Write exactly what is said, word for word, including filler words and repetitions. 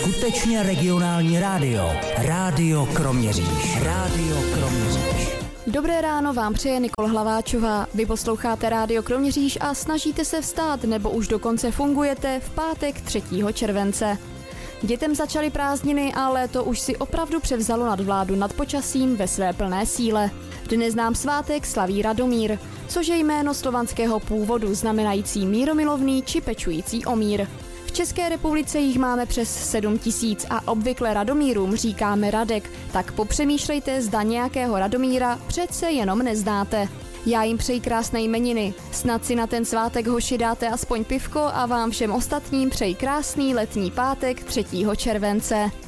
skutečně regionální rádio. Rádio Kroměříž. Rádio Kroměříž. Dobré ráno vám přeje Nikol Hlaváčová. Vy posloucháte Rádio Kroměříž a snažíte se vstát, nebo už dokonce fungujete v pátek třetího července. Dětem začaly prázdniny a léto už si opravdu převzalo nadvládu nad počasím ve své plné síle. Dnes nám svátek slaví Radomír, což je jméno slovanského původu znamenající míromilovný či pečující o mír. V České republice jich máme přes sedm tisíc a obvykle Radomírům říkáme Radek, tak popřemýšlejte, zda nějakého Radomíra přece jenom neznáte. Já jim přeji krásné jmeniny, snad si na ten svátek hoši dáte aspoň pivko a vám všem ostatním přeji krásný letní pátek třetího července.